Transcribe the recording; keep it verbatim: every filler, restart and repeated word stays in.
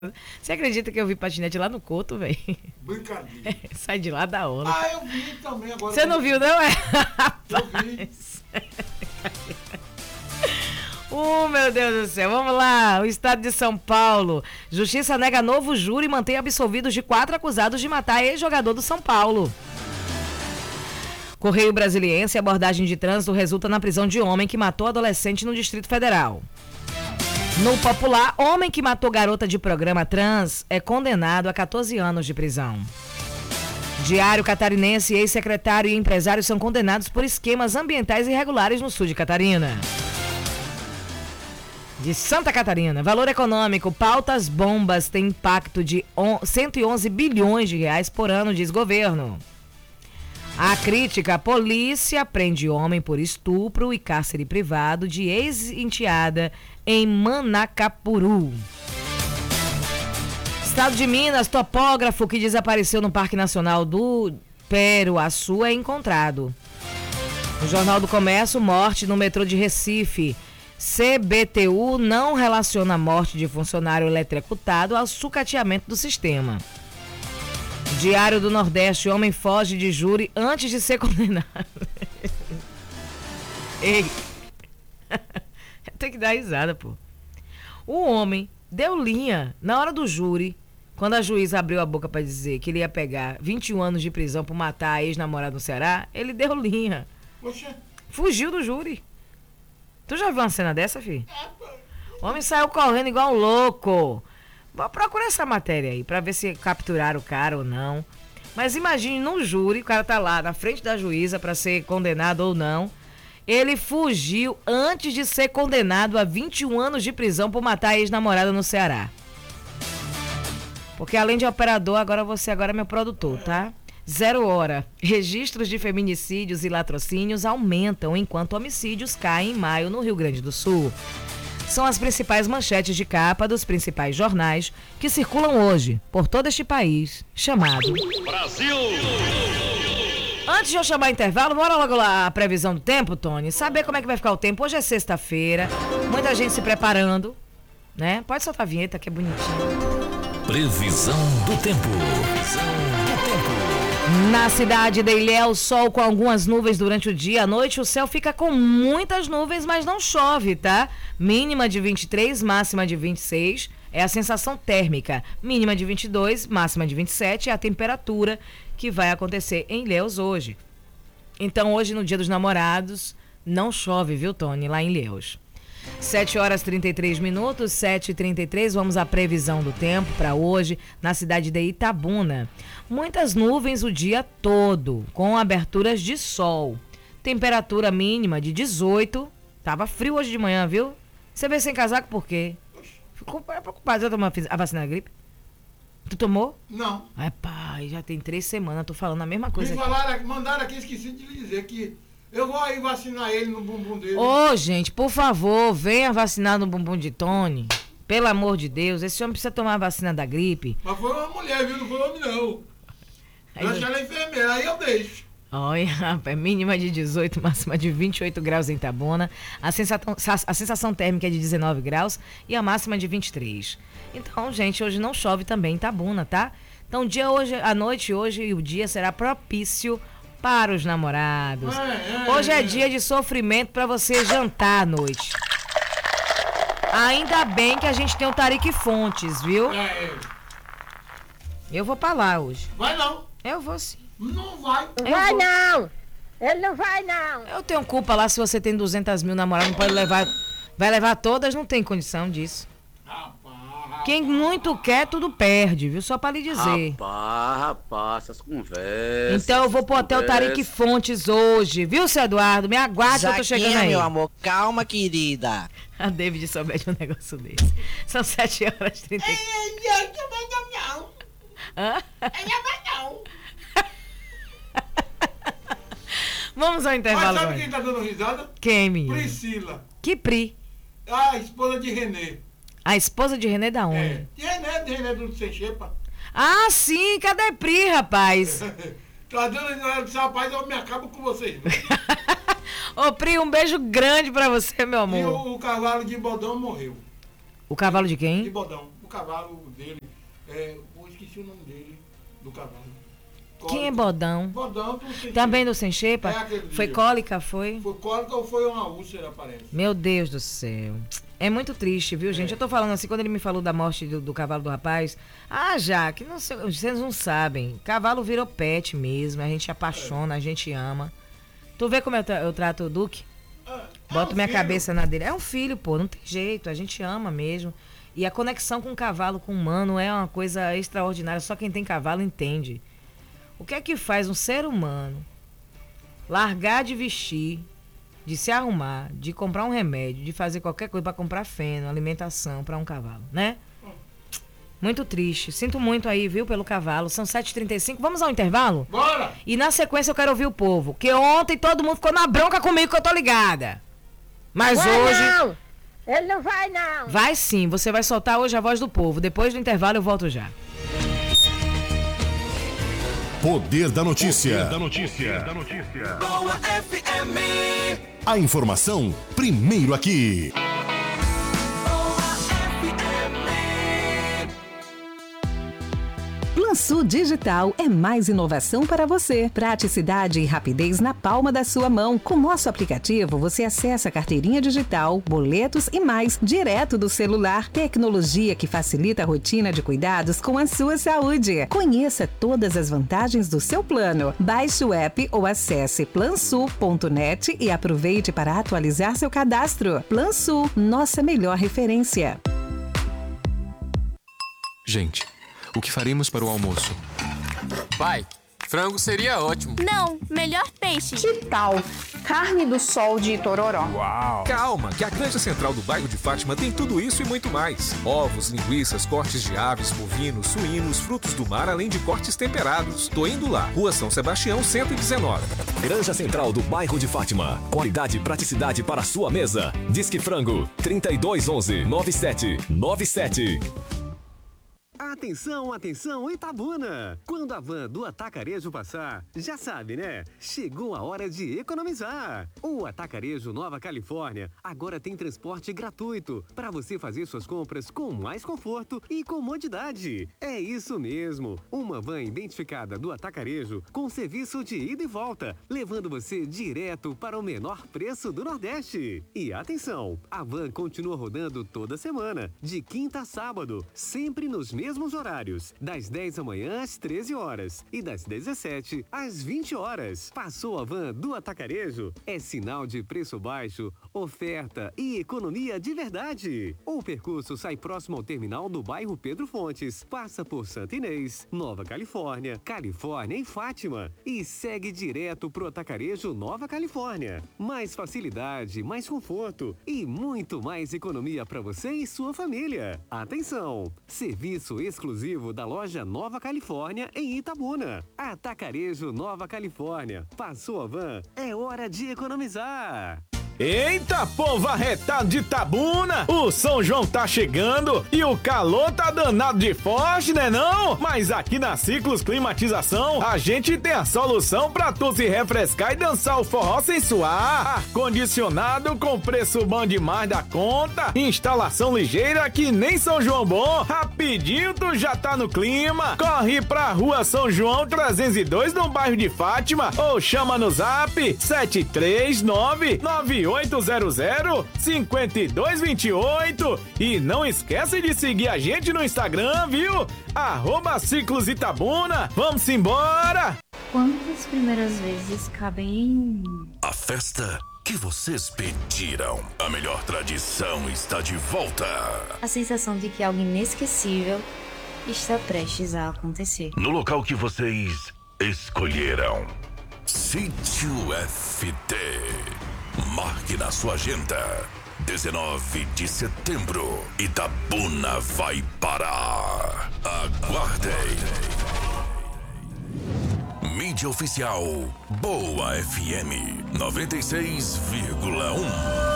Você acredita que eu vi patinete lá no Couto, velho? Brincadeira. Sai de lá da onda. Ah, eu vi também agora. Você não viu, não é? Eu vi. Oh, meu Deus do céu. Vamos lá. O estado de São Paulo. Justiça nega novo júri e mantém absolvidos de quatro acusados de matar ex-jogador do São Paulo. Correio Brasiliense, abordagem de trânsito resulta na prisão de homem que matou adolescente no Distrito Federal. No Popular, homem que matou garota de programa trans é condenado a catorze anos de prisão. Diário Catarinense, ex-secretário e empresário são condenados por esquemas ambientais irregulares no sul de Catarina. De Santa Catarina, valor econômico, pautas bombas tem impacto de cento e onze bilhões de reais por ano, diz governo. A crítica, a polícia prende homem por estupro e cárcere privado de ex-enteada em Manacapuru. Estado de Minas, topógrafo que desapareceu no Parque Nacional do Peruaçu é encontrado. No Jornal do Comércio, morte no metrô de Recife. C B T U não relaciona a morte de funcionário eletrocutado ao sucateamento do sistema. Diário do Nordeste, homem foge de júri antes de ser condenado. Ei, tem que dar risada, pô. O homem deu linha na hora do júri, quando a juíza abriu a boca pra dizer que ele ia pegar vinte e um anos de prisão por matar a ex-namorada no Ceará, ele deu linha. Poxa. Fugiu do júri. Tu já viu uma cena dessa, filho? O homem saiu correndo igual um louco. Vou procurar essa matéria aí pra ver se capturaram o cara ou não. Mas imagine no júri, o cara tá lá na frente da juíza pra ser condenado ou não. Ele fugiu antes de ser condenado a vinte e um anos de prisão por matar a ex-namorada no Ceará. Porque além de operador, agora você agora é meu produtor, tá? Zero hora. Registros de feminicídios e latrocínios aumentam enquanto homicídios caem em maio no Rio Grande do Sul. São as principais manchetes de capa dos principais jornais que circulam hoje por todo este país, chamado Brasil! Antes de eu chamar intervalo, bora logo lá a previsão do tempo, Tony. Saber como é que vai ficar o tempo. Hoje é sexta-feira, muita gente se preparando, né? Pode soltar a vinheta que é bonitinho. Previsão do tempo. Previsão do tempo. Na cidade de Ilhéus, sol com algumas nuvens durante o dia. À noite, o céu fica com muitas nuvens, mas não chove, tá? Mínima de vinte e três, máxima de vinte e seis. É a sensação térmica. Mínima de vinte e dois, máxima de vinte e sete. É a temperatura que vai acontecer em Ilhéus hoje. Então, hoje, no Dia dos Namorados, não chove, viu, Tony? Lá em Ilhéus. sete horas e trinta e três minutos, sete e trinta e três, vamos à previsão do tempo para hoje na cidade de Itabuna. Muitas nuvens o dia todo, com aberturas de sol. Temperatura mínima de dezoito. Tava frio hoje de manhã, viu? Você veio sem casaco por quê? Ficou preocupado. Já tomou a vacina da gripe? Tu tomou? Não. Ai, pai, já tem três semanas, tô falando a mesma coisa. Me falaram, mandaram aqui, esqueci de lhe dizer que eu vou aí vacinar ele no bumbum dele. Ô, oh, gente, por favor, venha vacinar no bumbum de Tony. Pelo amor de Deus, esse homem precisa tomar a vacina da gripe. Mas foi uma mulher, viu? Não foi homem, não. Eu achei ela enfermeira, aí eu deixo. Olha, rapaz, mínima de dezoito, máxima de vinte e oito graus em Itabuna. A sensação, a sensação térmica é de dezenove graus e a máxima de vinte e três. Então, gente, hoje não chove também em Itabuna, tá? Então, o dia hoje, a noite hoje e o dia será propício para os namorados. É, é, Hoje é, é dia de sofrimento para você jantar à noite. Ainda bem que a gente tem o Tariq Fontes, viu? É, é. Eu vou pra lá hoje. Vai não. Eu vou sim. Não vai. Eu Vai vou. não! Ele não vai não! Eu tenho culpa lá se você tem duzentas mil namorados, não pode levar. Vai levar todas, não tem condição disso. Rapaz. Quem muito quer, tudo perde, viu? Só pra lhe dizer. Rapaz, rapaz, essas conversas. Então eu vou pro Hotel Tariq Fontes hoje, viu, seu Eduardo? Me aguarde que eu tô chegando aí. meu amor, calma, querida. A David souber de um negócio desse. São sete horas e trinta e quatro. Não. Hã? Ela vai não. Vamos ao Mas intervalo sabe agora. quem tá dando risada? Quem, menino? Priscila. Que Pri? A esposa de Renê. A esposa de René da onde? É. De Renê, de Renê do Sem Xepa. Ah, sim, cadê Pri, rapaz? Tá dando risada desse rapaz, eu me acabo com vocês. Ô, Pri, um beijo grande pra você, meu E amor. o, o cavalo de Bodão morreu. O cavalo de De quem? Bodão. O cavalo dele, é, eu esqueci o nome dele, do cavalo. Cólica. Quem é Bodão? Bodão, tu sem Também do Sem Xepa? É foi dia. Cólica, foi? Foi cólica ou foi uma úlcera, parece? Meu Deus do céu. É muito triste, viu, gente? É. Eu tô falando assim, quando ele me falou da morte do, do cavalo do rapaz. Ah, já, que não sei, vocês não sabem. Cavalo virou pet mesmo, a gente apaixona, é. a gente ama. Tu vê como eu, tra eu trato o Duque? É. Boto é um minha filho. cabeça na dele. É um filho, pô, não tem jeito, a gente ama mesmo. E a conexão com o cavalo, com o humano, é uma coisa extraordinária. Só quem tem cavalo entende. O que é que faz um ser humano largar de vestir, de se arrumar, de comprar um remédio, de fazer qualquer coisa para comprar feno, alimentação para um cavalo, né? Muito triste. Sinto muito aí, viu, pelo cavalo. São sete e trinta e cinco. Vamos ao intervalo? Bora! E na sequência eu quero ouvir o povo. Que ontem todo mundo ficou na bronca comigo, que eu tô ligada. Mas vai hoje... Não, ele não vai não. Vai sim, você vai soltar hoje a voz do povo. Depois do intervalo eu volto já. Poder da notícia. Poder da notícia. Da notícia. Boa F M. A informação primeiro aqui. PlanSul Digital é mais inovação para você. Praticidade e rapidez na palma da sua mão. Com nosso aplicativo, você acessa a carteirinha digital, boletos e mais, direto do celular. Tecnologia que facilita a rotina de cuidados com a sua saúde. Conheça todas as vantagens do seu plano. Baixe o app ou acesse plansul ponto net e aproveite para atualizar seu cadastro. PlanSul, nossa melhor referência. Gente, o que faremos para o almoço? Pai, frango seria ótimo. Não, melhor peixe. Que tal carne do sol de Itororó? Uau! Calma, que a Granja Central do bairro de Fátima tem tudo isso e muito mais. Ovos, linguiças, cortes de aves, bovinos, suínos, frutos do mar, além de cortes temperados. Tô indo lá. Rua São Sebastião, cento e dezenove. Granja Central do bairro de Fátima. Qualidade e praticidade para a sua mesa. Disque Frango, trinta e dois onze, noventa e sete noventa e sete. Atenção, atenção, Itabuna! Quando a van do Atacarejo passar, já sabe, né? Chegou a hora de economizar! O Atacarejo Nova Califórnia agora tem transporte gratuito para você fazer suas compras com mais conforto e comodidade. É isso mesmo! Uma van identificada do Atacarejo com serviço de ida e volta, levando você direto para o menor preço do Nordeste. E atenção, a van continua rodando toda semana, de quinta a sábado, sempre nos mesmos mesmos horários, das dez da manhã às treze horas e das dezessete às vinte horas. Passou a van do Atacarejo? É sinal de preço baixo, oferta e economia de verdade. O percurso sai próximo ao terminal do bairro Pedro Fontes, passa por Santa Inês, Nova Califórnia, Califórnia e Fátima e segue direto pro Atacarejo Nova Califórnia. Mais facilidade, mais conforto e muito mais economia para você e sua família. Atenção! Serviço exclusivo da loja Nova Califórnia em Itabuna. Atacarejo Nova Califórnia. Passou a van, é hora de economizar. Eita, povo arretado de Itabuna! O São João tá chegando e o calor tá danado de forte, né não? Mas aqui na Ciclos Climatização, a gente tem a solução pra tu se refrescar e dançar o forró sem suar. Ar-condicionado com preço bom demais da conta. Instalação ligeira que nem São João bom. Rapidinho tu já tá no clima. Corre pra Rua São João trezentos e dois no bairro de Fátima ou chama no zap sete três nove nove oito zero zero cinco dois dois oito e não esquece de seguir a gente no Instagram, viu? Arroba Ciclos Itabuna. Vamos embora! Quantas primeiras vezes cabem em... A festa que vocês pediram. A melhor tradição está de volta. A sensação de que algo inesquecível está prestes a acontecer. No local que vocês escolheram. Sítio F T. Marque na sua agenda. dezenove de setembro. Itabuna vai parar. Aguardem. Mídia oficial. Boa F M noventa e seis vírgula um.